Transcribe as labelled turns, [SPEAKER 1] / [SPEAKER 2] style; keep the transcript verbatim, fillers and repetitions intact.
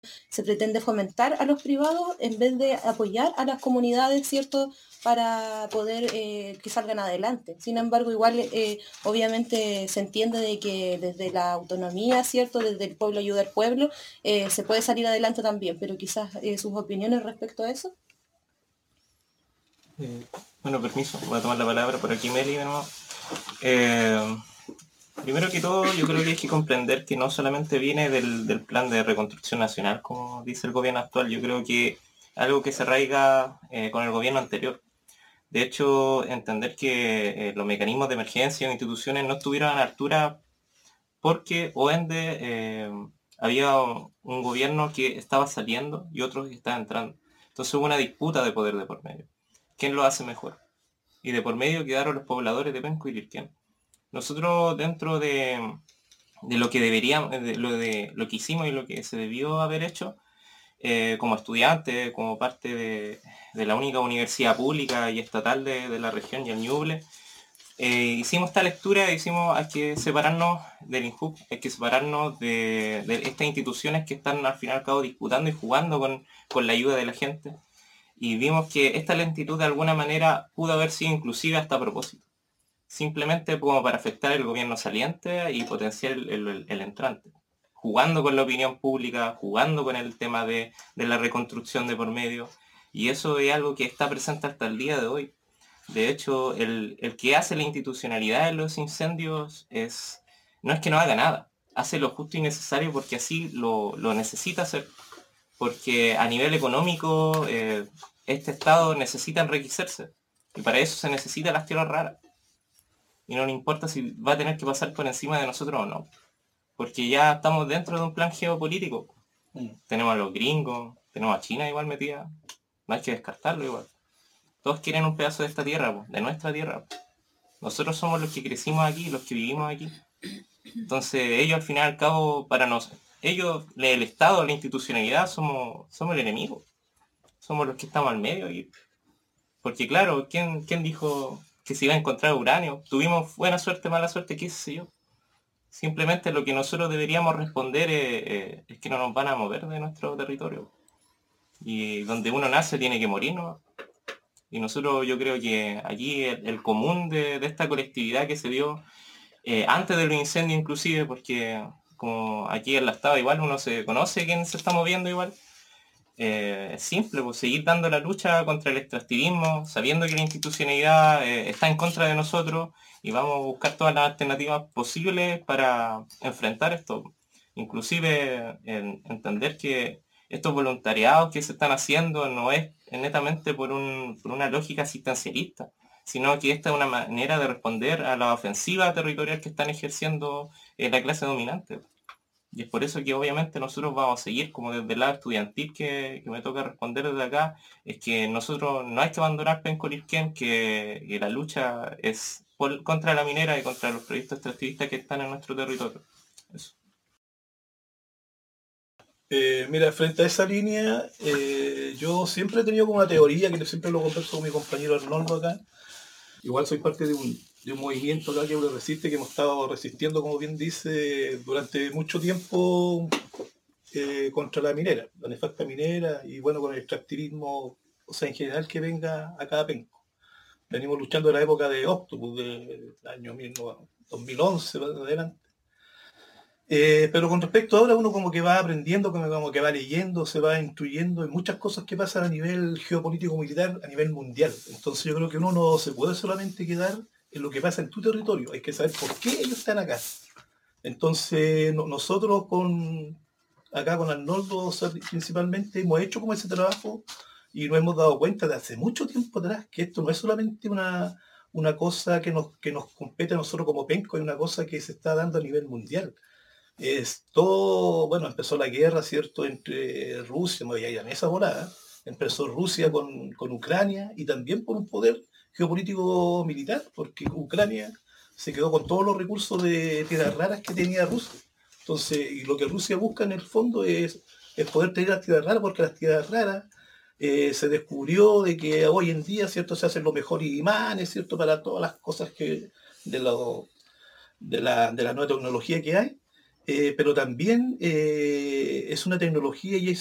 [SPEAKER 1] se pretende fomentar a los privados en vez de apoyar a las comunidades, ¿cierto?, para poder eh, que salgan adelante. Sin embargo, igual eh, obviamente se entiende de que desde la autonomía, ¿cierto?, desde el pueblo ayuda al pueblo, eh, se puede salir adelante también, pero quizás eh, sus opiniones respecto a eso.
[SPEAKER 2] Eh, bueno, permiso, voy a tomar la palabra por aquí, Meli, de nuevo. Eh, primero que todo, yo creo que hay que comprender que no solamente viene del, del plan de reconstrucción nacional, como dice el gobierno actual, yo creo que algo que se arraiga eh, con el gobierno anterior. De hecho, entender que eh, los mecanismos de emergencia o instituciones no estuvieron a la altura porque, o ende, eh, había un gobierno que estaba saliendo y otros que estaban entrando. Entonces hubo una disputa de poder de por medio. ¿Quién lo hace mejor? Y de por medio quedaron los pobladores de Penco y Lirquén. Nosotros, dentro de, de lo que deberíamos, de lo, de lo que hicimos y lo que se debió haber hecho, eh, como estudiante, como parte de, de, la única universidad pública y estatal de, de la región y el Ñuble, eh, hicimos esta lectura, hicimos, hay que separarnos del INJUC, hay que separarnos de, de estas instituciones que están al fin y al cabo disputando y jugando con, con la ayuda de la gente. Y vimos que esta lentitud de alguna manera pudo haber sido inclusiva hasta a propósito. Simplemente como para afectar el gobierno saliente y potenciar el, el, el entrante. Jugando con la opinión pública, jugando con el tema de, de la reconstrucción de por medio. Y eso es algo que está presente hasta el día de hoy. De hecho, el, el que hace la institucionalidad en los incendios es no es que no haga nada, hace lo justo y necesario porque así lo, lo necesita hacer. Porque a nivel económico, eh, este Estado necesita enriquecerse. Y para eso se necesitan las tierras raras. Y no le importa si va a tener que pasar por encima de nosotros o no. Porque ya estamos dentro de un plan geopolítico. Mm. Tenemos a los gringos, tenemos a China igual metida. No hay que descartarlo igual. Todos quieren un pedazo de esta tierra, de nuestra tierra. Nosotros somos los que crecimos aquí, los que vivimos aquí. Entonces ellos al final y al cabo, para nosotros, ellos, el Estado, la institucionalidad, somos, somos el enemigo. Somos los que estamos al medio. Y, porque claro, ¿quién, ¿quién dijo que se iba a encontrar uranio? Tuvimos buena suerte, mala suerte, qué sé yo. Simplemente lo que nosotros deberíamos responder es, es, es que no nos van a mover de nuestro territorio. Y donde uno nace tiene que morir, ¿no? Y nosotros, yo creo que aquí el, el común de, de esta colectividad que se dio eh, antes de los incendios inclusive, porque como aquí en la estado igual uno se conoce quién se está moviendo igual, eh, es simple, pues seguir dando la lucha contra el extractivismo, sabiendo que la institucionalidad eh, está en contra de nosotros y vamos a buscar todas las alternativas posibles para enfrentar esto. Inclusive en, entender que estos voluntariados que se están haciendo no es netamente por, un, por una lógica asistencialista, sino que esta es una manera de responder a la ofensiva territorial que están ejerciendo eh, la clase dominante. Y es por eso que obviamente nosotros vamos a seguir, como desde el lado estudiantil que, que me toca responder desde acá, es que nosotros no hay que abandonar Penco Lirquén, que, que la lucha es por, contra la minera y contra los proyectos extractivistas que están en nuestro territorio. Eso.
[SPEAKER 3] Eh, mira, frente a esa línea, eh, yo siempre he tenido como una teoría, que siempre lo converso con mi compañero Arnoldo acá. Igual soy parte de un, de un movimiento acá que resiste, que hemos estado resistiendo, como bien dice, durante mucho tiempo eh, contra la minera, la nefasta minera, y bueno, con el extractivismo, o sea, en general que venga acá a Penco. Venimos luchando en la época de Octopus, del año dos mil once, para adelante. Eh, pero con respecto a ahora, uno como que va aprendiendo, como que va leyendo, se va instruyendo en muchas cosas que pasan a nivel geopolítico militar, a nivel mundial. Entonces yo creo que uno no se puede solamente quedar en lo que pasa en tu territorio, hay que saber por qué ellos están acá. Entonces no, nosotros con acá con Arnoldo, o sea, principalmente hemos hecho como ese trabajo y nos hemos dado cuenta de hace mucho tiempo atrás que esto no es solamente una, una cosa que nos, que nos compete a nosotros como Penco, es una cosa que se está dando a nivel mundial. Es todo, bueno, empezó la guerra, ¿cierto?, entre Rusia, me voy a ir a esa volada, empezó Rusia con, con Ucrania y también por un poder geopolítico militar, porque Ucrania se quedó con todos los recursos de tierras raras que tenía Rusia. Entonces, y lo que Rusia busca en el fondo es, es poder tener las tierras raras, porque las tierras raras eh, se descubrió de que hoy en día, ¿cierto?, se hacen los mejores imanes, ¿cierto?, para todas las cosas que de, lo, de, la, de la nueva tecnología que hay. eh, pero también eh, es una tecnología y es